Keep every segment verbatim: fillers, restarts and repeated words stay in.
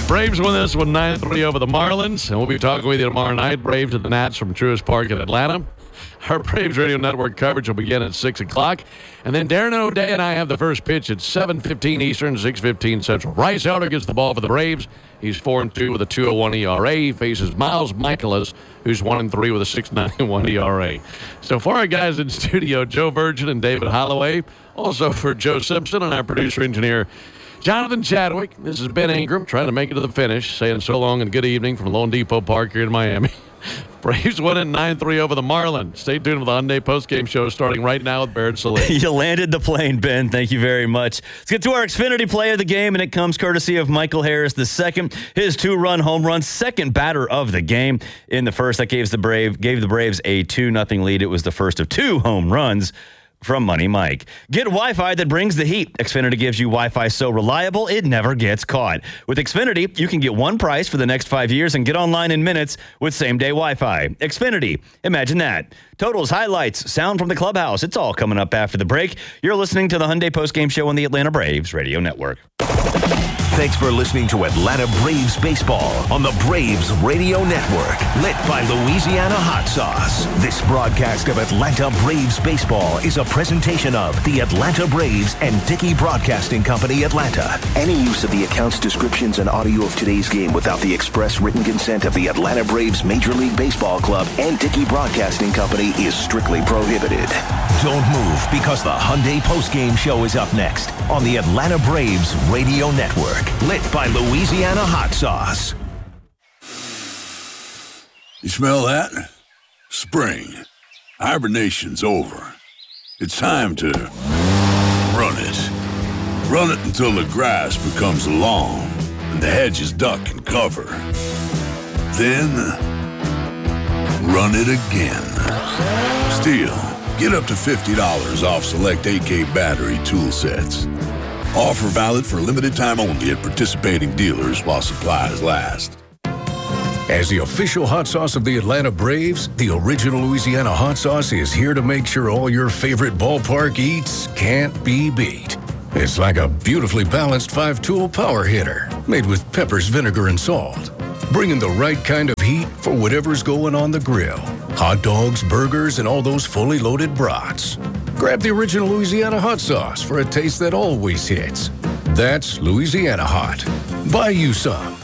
Braves win this one nine three over the Marlins, and we'll be talking with you tomorrow night. Braves at the Nats from Truist Park in Atlanta. Our Braves Radio Network coverage will begin at six o'clock. And then Darren O'Day and I have the first pitch at seven fifteen Eastern, six fifteen Central. Bryce Elder gets the ball for the Braves. He's four and two with a two oh one E R A. He faces Miles Michaelis, who's one and three with a six ninety-one E R A. So for our guys in studio, Joe Virgin and David Holloway. Also for Joe Simpson and our producer-engineer, Jonathan Chadwick. This is Ben Ingram trying to make it to the finish, saying so long and good evening from Lone Depot Park here in Miami. Braves winning nine three over the Marlins. Stay tuned for the Hyundai postgame show starting right now with Barrett Sallee. You landed the plane, Ben. Thank you very much. Let's get to our Xfinity play of the game, and it comes courtesy of Michael Harris the second. His two-run home run, second batter of the game. In the first, that gave the Brave gave the Braves a two nothing lead. It was the first of two home runs from Money Mike. Get Wi-Fi that brings the heat. Xfinity gives you Wi-Fi so reliable it never gets caught. With Xfinity, you can get one price for the next five years and get online in minutes with same-day Wi-Fi. Xfinity, imagine that. Totals, highlights, sound from the clubhouse. It's all coming up after the break. You're listening to the Hyundai postgame show on the Atlanta Braves Radio Network. Thanks for listening to Atlanta Braves Baseball on the Braves Radio Network, lit by Louisiana Hot Sauce. This broadcast of Atlanta Braves Baseball is a presentation of the Atlanta Braves and Dickey Broadcasting Company, Atlanta. Any use of the accounts, descriptions, and audio of today's game without the express written consent of the Atlanta Braves Major League Baseball Club and Dickey Broadcasting Company is strictly prohibited. Don't move, because the Hyundai postgame show is up next on the Atlanta Braves Radio Network. Lit by Louisiana Hot Sauce. You smell that? Spring. Hibernation's over. It's time to run it. Run it until the grass becomes long and the hedges duck and cover. Then, run it again. Still, get up to fifty dollars off select A K battery tool sets. Offer valid for limited time only at participating dealers while supplies last. As the official hot sauce of the Atlanta Braves, the original Louisiana hot sauce is here to make sure all your favorite ballpark eats can't be beat. It's like a beautifully balanced five-tool power hitter made with peppers, vinegar, and salt, bringing the right kind of heat for whatever's going on the grill. Hot dogs, burgers, and all those fully loaded brats. Grab the original Louisiana hot sauce for a taste that always hits. That's Louisiana Hot. Buy you some.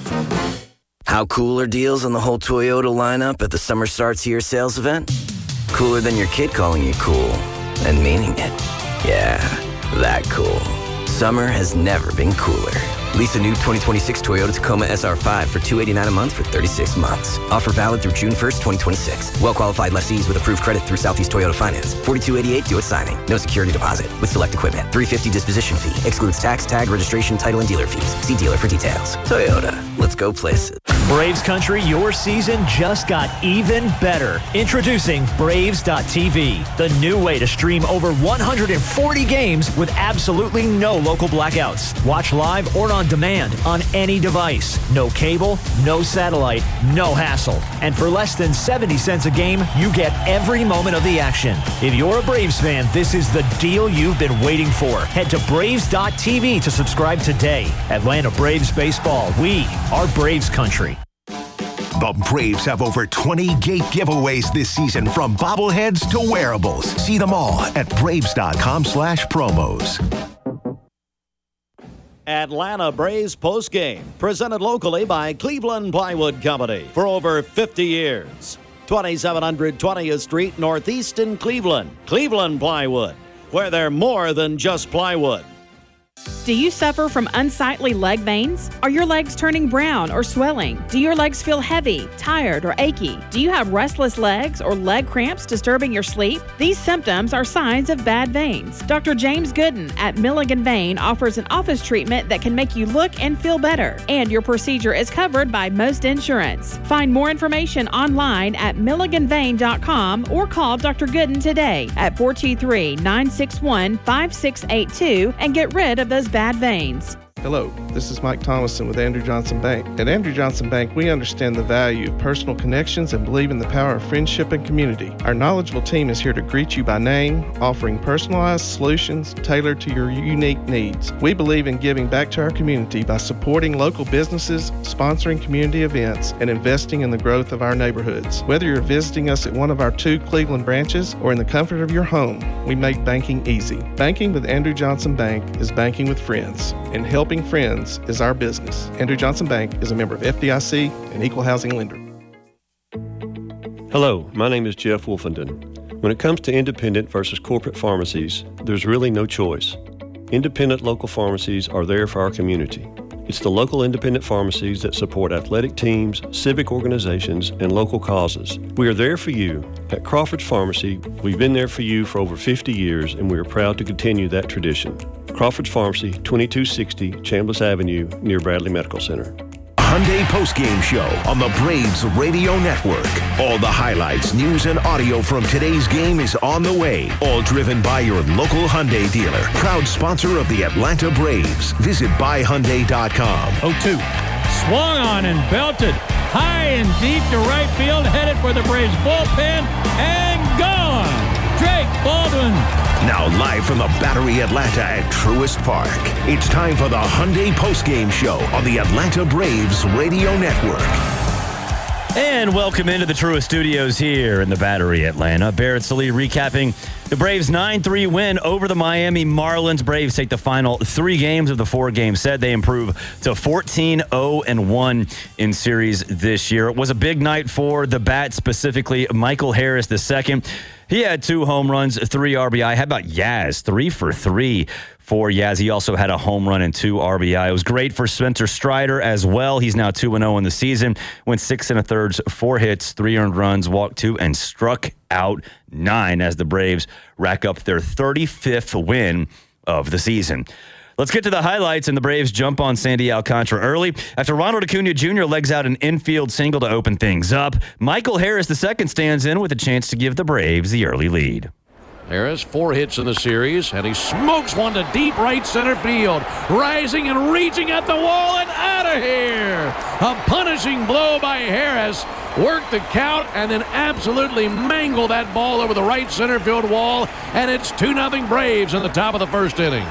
How cool are deals on the whole Toyota lineup at the Summer Starts Here sales event? Cooler than your kid calling you cool and meaning it. Yeah, that cool. Summer has never been cooler. Lease a new twenty twenty-six Toyota Tacoma S R five for two hundred eighty-nine dollars a month for thirty-six months. Offer valid through June first, twenty twenty-six. Well-qualified lessees with approved credit through Southeast Toyota Finance. forty-two eighty-eight due at signing. No security deposit with select equipment. three hundred fifty dollars disposition fee. Excludes tax, tag, registration, title, and dealer fees. See dealer for details. Toyota. Let's go places. Braves Country, your season just got even better. Introducing Braves dot T V, the new way to stream over one hundred forty games with absolutely no local blackouts. Watch live or on demand on any device. No cable, no satellite, no hassle. And for less than seventy cents a game, you get every moment of the action. If you're a Braves fan, this is the deal you've been waiting for. Head to Braves dot T V to subscribe today. Atlanta Braves Baseball. We are Braves Country. The Braves have over twenty gate giveaways this season, from bobbleheads to wearables. See them all at Braves dot com slash promos. Atlanta Braves postgame, presented locally by Cleveland Plywood Company for over fifty years. twenty-seven hundred twentieth Street, Northeast in Cleveland. Cleveland Plywood, where they're more than just plywood. Do you suffer from unsightly leg veins? Are your legs turning brown or swelling? Do your legs feel heavy, tired, or achy? Do you have restless legs or leg cramps disturbing your sleep? These symptoms are signs of bad veins. Doctor James Gooden at Milligan Vein offers an office treatment that can make you look and feel better, and your procedure is covered by most insurance. Find more information online at milligan vein dot com or call Doctor Gooden today at four two three, nine six one, five six eight two and get rid of those bad veins. Hello, this is Mike Thomason with Andrew Johnson Bank. At Andrew Johnson Bank, we understand the value of personal connections and believe in the power of friendship and community. Our knowledgeable team is here to greet you by name, offering personalized solutions tailored to your unique needs. We believe in giving back to our community by supporting local businesses, sponsoring community events, and investing in the growth of our neighborhoods. Whether you're visiting us at one of our two Cleveland branches or in the comfort of your home, we make banking easy. Banking with Andrew Johnson Bank is banking with friends, and helping friends is our business. Andrew Johnson Bank is a member of F D I C and Equal Housing Lender. Hello, my name is Jeff Wolfenden. When it comes to independent versus corporate pharmacies, there's really no choice. Independent local pharmacies are there for our community. It's the local independent pharmacies that support athletic teams, civic organizations, and local causes. We are there for you. At Crawford's Pharmacy, we've been there for you for over fifty years, and we are proud to continue that tradition. Crawford's Pharmacy, twenty-two sixty Chambliss Avenue, near Bradley Medical Center. Hyundai postgame show on the Braves Radio Network. All the highlights, news, and audio from today's game is on the way. All driven by your local Hyundai dealer. Proud sponsor of the Atlanta Braves. Visit buy hyundai dot com. oh two. Swung on and belted. High and deep to right field. Headed for the Braves bullpen. And gone. Drake Baldwin. Now live from the Battery Atlanta at Truist Park. It's time for the Hyundai postgame show on the Atlanta Braves Radio Network. And welcome into the Truist Studios here in the Battery Atlanta. Barrett Sallee recapping the Braves' nine three win over the Miami Marlins. Braves take the final three games of the four-game set. They improve to fourteen oh one in series this year. It was a big night for the bat, specifically Michael Harris the second. He had two home runs, three R B I. How about Yaz? Three for three for Yaz. He also had a home run and two R B I. It was great for Spencer Strider as well. He's now two and oh in the season. Went six and a thirds, four hits, three earned runs, walked two, and struck out nine as the Braves rack up their thirty-fifth win of the season. Let's get to the highlights, and the Braves jump on Sandy Alcantara early. After Ronald Acuna Junior legs out an infield single to open things up, Michael Harris the second stands in with a chance to give the Braves the early lead. Harris, four hits in the series, and he smokes one to deep right center field. Rising and reaching at the wall and out of here. A punishing blow by Harris. Worked the count and then absolutely mangled that ball over the right center field wall, and it's two nothing Braves in the top of the first inning.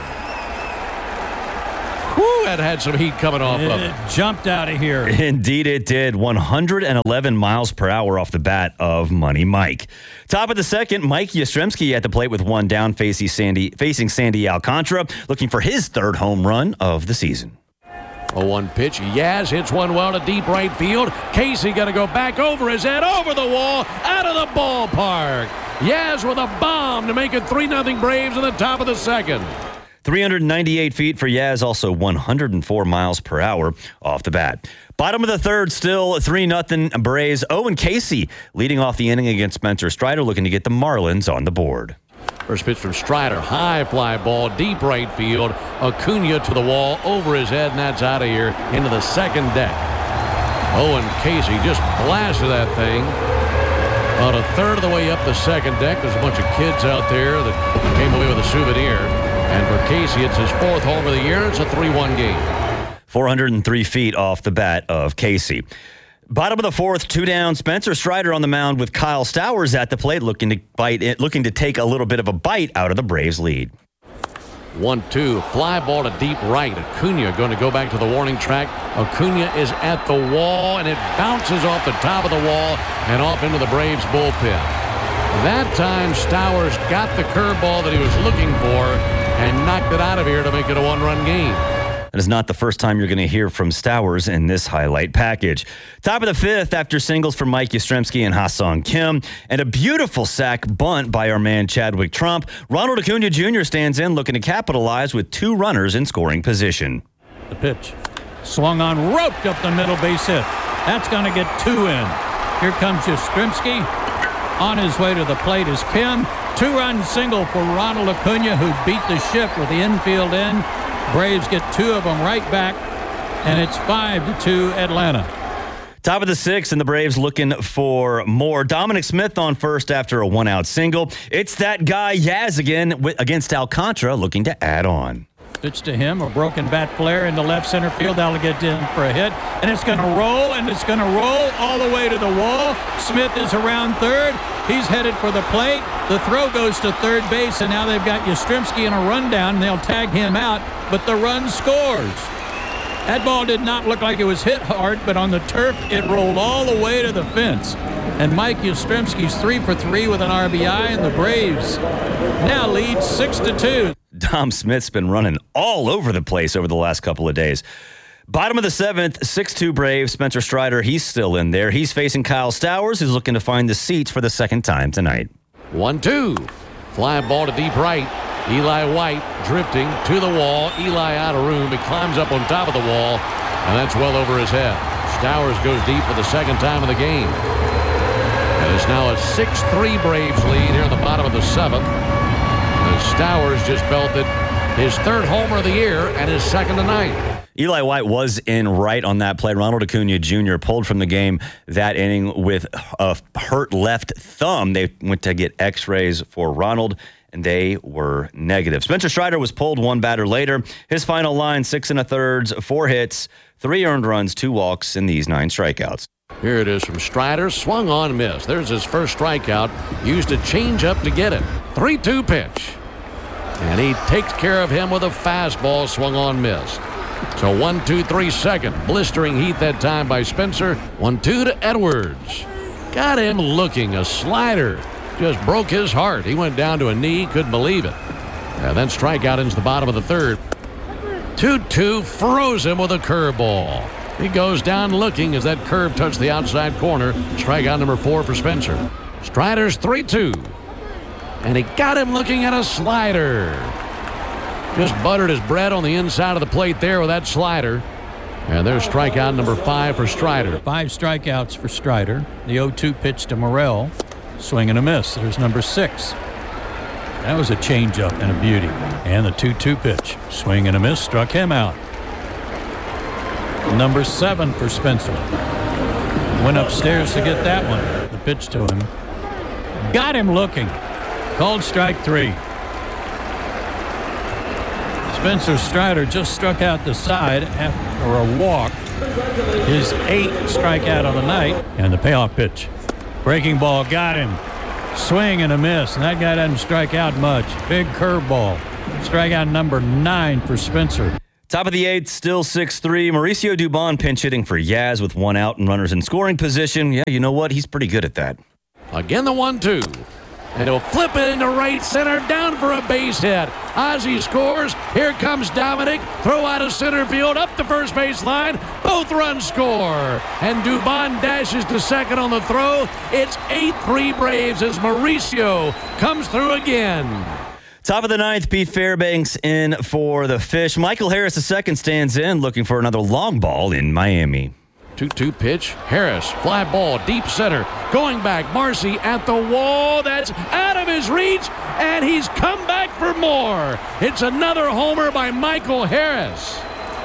Woo, that had some heat coming off it of it. Jumped out of here. Indeed it did. one hundred eleven miles per hour off the bat of Money Mike. Top of the second, Mike Yastrzemski at the plate with one down, facing Sandy, facing Sandy Alcantara, looking for his third home run of the season. oh one pitch. Yaz hits one well to deep right field. Casey got to go back over his head, over the wall, out of the ballpark. Yaz with a bomb to make it three nothing Braves in the top of the second. three hundred ninety-eight feet for Yaz, also one hundred four miles per hour off the bat. Bottom of the third, still three nothing Braves. Owen Casey leading off the inning against Spencer Strider, looking to get the Marlins on the board. First pitch from Strider, high fly ball, deep right field. Acuna to the wall, over his head, and that's out of here into the second deck. Owen Casey just blasted that thing about a third of the way up the second deck. There's a bunch of kids out there that came away with a souvenir. And for Casey, it's his fourth home of the year. It's a three one game. four hundred three feet off the bat of Casey. Bottom of the fourth, two down. Spencer Strider on the mound with Kyle Stowers at the plate, looking to bite it, looking to take a little bit of a bite out of the Braves' lead. one two, fly ball to deep right. Acuna going to go back to the warning track. Acuna is at the wall, and it bounces off the top of the wall and off into the Braves bullpen. That time, Stowers got the curveball that he was looking for and knocked it out of here to make it a one-run game. That is not the first time you're going to hear from Stowers in this highlight package. Top of the fifth after singles from Mike Yastrzemski and Ha-Sung Kim, and a beautiful sac bunt by our man Chadwick Trump. Ronald Acuna Junior stands in looking to capitalize with two runners in scoring position. The pitch. Swung on, roped up the middle base hit. That's going to get two in. Here comes Yastrzemski. On his way to the plate is Kim. Two-run single for Ronald Acuna, who beat the shift with the infield in. Braves get two of them right back, and it's five to two Atlanta. Top of the sixth, and the Braves looking for more. Dominic Smith on first after a one-out single. It's that guy Yaz again with, against Alcantara, looking to add on. Pitch to him, a broken bat flare into left center field. That'll get in for a hit, and it's going to roll, and it's going to roll all the way to the wall. Smith is around third. He's headed for the plate. The throw goes to third base, and now they've got Yastrzemski in a rundown, and they'll tag him out, but the run scores. That ball did not look like it was hit hard, but on the turf, it rolled all the way to the fence. And Mike Yastrzemski's three for three with an R B I, and the Braves now lead six to two. Dom Smith's been running all over the place over the last couple of days. Bottom of the seventh, six two Braves. Spencer Strider, he's still in there. He's facing Kyle Stowers, who's looking to find the seats for the second time tonight. one two. Fly ball to deep right. Eli White drifting to the wall. Eli out of room. He climbs up on top of the wall, and that's well over his head. Stowers goes deep for the second time of the game. And it's now a six three Braves lead here in the bottom of the seventh. As Stowers just belted his third homer of the year and his second tonight. Eli White was in right on that play. Ronald Acuna Junior pulled from the game that inning with a hurt left thumb. They went to get x-rays for Ronald, and they were negative. Spencer Strider was pulled one batter later. His final line, six and a thirds, four hits, three earned runs, two walks, and these nine strikeouts. Here it is from Strider. Swung on, miss. There's his first strikeout. Used a changeup to get it. three two pitch. And he takes care of him with a fastball. Swung on, missed. So one two three second. Blistering heat that time by Spencer. one two to Edwards. Got him looking. A slider. Just broke his heart. He went down to a knee. Couldn't believe it. And then strikeout into the bottom of the third. two two froze him with a curveball. He goes down looking as that curve touched the outside corner. Strikeout number four for Spencer. Strider's three two. And he got him looking at a slider. Just buttered his bread on the inside of the plate there with that slider. And there's strikeout number five for Strider. Five strikeouts for Strider. The oh two pitch to Morrell. Swing and a miss. There's number six. That was a changeup and a beauty. And the two two pitch. Swing and a miss. Struck him out. Number seven for Spencer. Went upstairs to get that one. The pitch to him. Got him looking. Called strike three. Spencer Strider just struck out the side after a walk. His eighth strikeout of the night. And the payoff pitch. Breaking ball got him. Swing and a miss. And that guy doesn't strike out much. Big curveball. Strikeout number nine for Spencer. Top of the eighth, still six three. Mauricio Dubon pinch hitting for Yaz with one out and runners in scoring position. Yeah, you know what? He's pretty good at that. Again, the one two. And he'll flip it into right center, down for a base hit. Ozzie scores. Here comes Dominic. Throw out of center field, up the first base line. Both runs score. And Dubon dashes to second on the throw. It's eight three Braves as Mauricio comes through again. Top of the ninth, Pete Fairbanks in for the Fish. Michael Harris, the second, stands in, looking for another long ball in Miami. two two pitch. Harris, fly ball, deep center. Going back, Marcy at the wall. That's out of his reach, and he's come back for more. It's another homer by Michael Harris.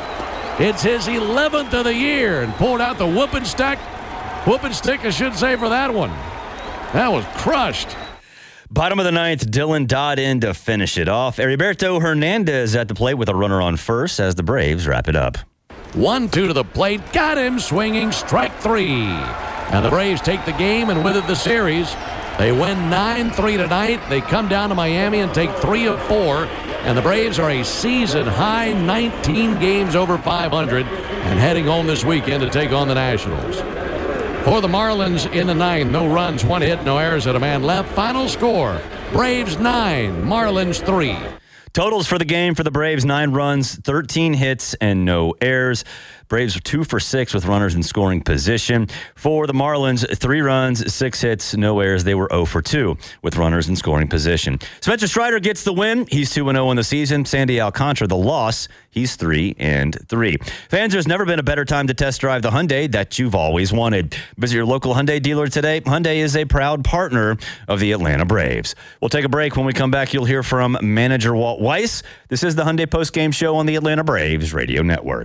It's his eleventh of the year, and pulled out the whooping stick. Whooping stick, I should say, for that one. That was crushed. Bottom of the ninth, Dylan Dodd in to finish it off. Heriberto Hernandez at the plate with a runner on first as the Braves wrap it up. one two to the plate. Got him swinging. Strike three. And the Braves take the game and with it the series. They win nine three tonight. They come down to Miami and take three of four. And the Braves are a season-high nineteen games over five hundred and heading home this weekend to take on the Nationals. For the Marlins in the ninth, no runs, one hit, no errors, and a man left. Final score, Braves nine, Marlins three. Totals for the game for the Braves, nine runs, thirteen hits, and no errors. Braves are two for six with runners in scoring position. For the Marlins, three runs, six hits, no errors. They were zero for two with runners in scoring position. Spencer Strider gets the win. He's two and oh in the season. Sandy Alcantara, the loss. He's three and three. Fans, there's never been a better time to test drive the Hyundai that you've always wanted. Visit your local Hyundai dealer today. Hyundai is a proud partner of the Atlanta Braves. We'll take a break. When we come back, you'll hear from manager Walt Weiss. This is the Hyundai Postgame Show on the Atlanta Braves Radio Network.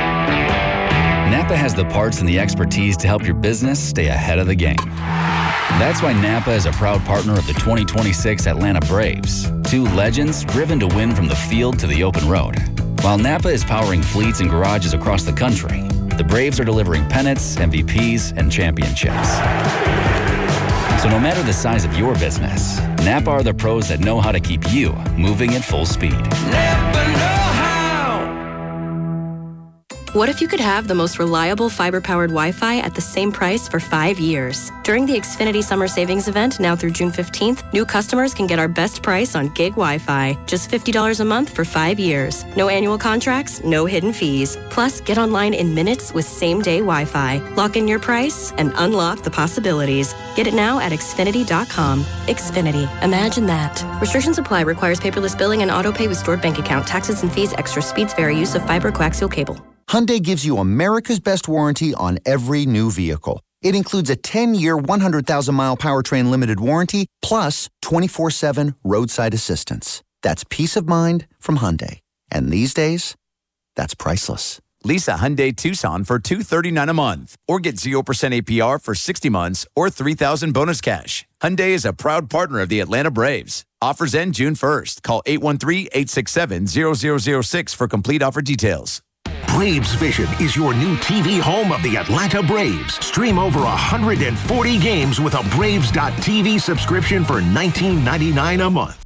Napa has the parts and the expertise to help your business stay ahead of the game. That's why Napa is a proud partner of the twenty twenty-six Atlanta Braves. Two legends driven to win from the field to the open road. While Napa is powering fleets and garages across the country, the Braves are delivering pennants, M V Ps, and championships. So no matter the size of your business, Napa are the pros that know how to keep you moving at full speed. Napa know-how. What if you could have the most reliable fiber-powered Wi-Fi at the same price for five years? During the Xfinity Summer Savings Event, now through June fifteenth, new customers can get our best price on gig Wi-Fi. Just fifty dollars a month for five years. No annual contracts, no hidden fees. Plus, get online in minutes with same-day Wi-Fi. Lock in your price and unlock the possibilities. Get it now at Xfinity dot com. Xfinity. Imagine that. Restrictions apply. Requires paperless billing and auto-pay with stored bank account. Taxes and fees. Extra speeds vary. Use of fiber coaxial cable. Hyundai gives you America's best warranty on every new vehicle. It includes a ten-year, one hundred thousand mile powertrain limited warranty, plus twenty-four seven roadside assistance. That's peace of mind from Hyundai. And these days, that's priceless. Lease a Hyundai Tucson for two hundred thirty-nine dollars a month, or get zero percent A P R for sixty months or three thousand dollars bonus cash. Hyundai is a proud partner of the Atlanta Braves. Offers end June first. Call eight one three, eight six seven, zero zero zero six for complete offer details. Braves Vision is your new T V home of the Atlanta Braves. Stream over one hundred forty games with a Braves dot T V subscription for nineteen ninety-nine dollars a month.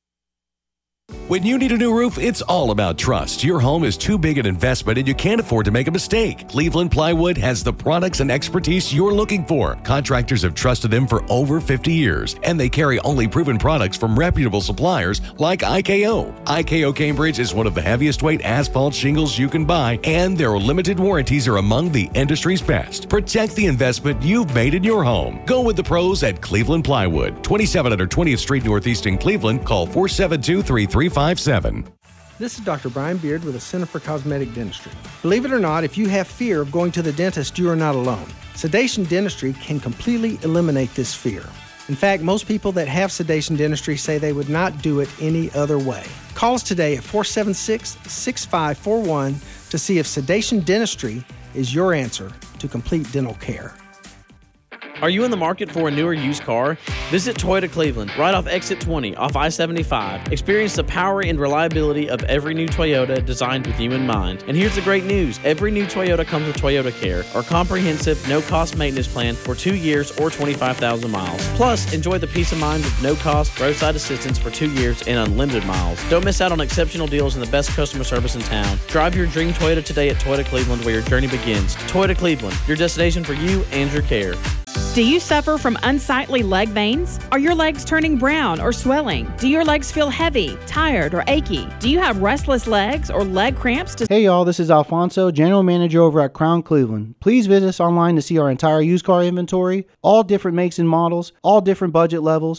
When you need a new roof, it's all about trust. Your home is too big an investment and you can't afford to make a mistake. Cleveland Plywood has the products and expertise you're looking for. Contractors have trusted them for over fifty years, and they carry only proven products from reputable suppliers like I K O. I K O Cambridge is one of the heaviest weight asphalt shingles you can buy, and their limited warranties are among the industry's best. Protect the investment you've made in your home. Go with the pros at Cleveland Plywood, twenty-seven hundred twentieth Street Northeast in Cleveland. Call four seven two, three three five seven. This is Doctor Brian Beard with the Center for Cosmetic Dentistry. Believe it or not, if you have fear of going to the dentist, you are not alone. Sedation Dentistry can completely eliminate this fear. In fact, most people that have sedation dentistry say they would not do it any other way. Call us today at four seven six, six five four one to see if Sedation Dentistry is your answer to complete dental care. Are you in the market for a newer used car? Visit Toyota Cleveland, right off Exit twenty, off I seventy-five. Experience the power and reliability of every new Toyota designed with you in mind. And here's the great news. Every new Toyota comes with Toyota Care, our comprehensive, no-cost maintenance plan for two years or twenty-five thousand miles. Plus, enjoy the peace of mind of no-cost roadside assistance for two years and unlimited miles. Don't miss out on exceptional deals and the best customer service in town. Drive your dream Toyota today at Toyota Cleveland, where your journey begins. Toyota Cleveland, your destination for you and your care. Do you suffer from unsightly leg veins? Are your legs turning brown or swelling? Do your legs feel heavy, tired, or achy? Do you have restless legs or leg cramps? To- hey y'all, this is Alfonso, General Manager over at Crown Cleveland. Please visit us online to see our entire used car inventory, all different makes and models, all different budget levels,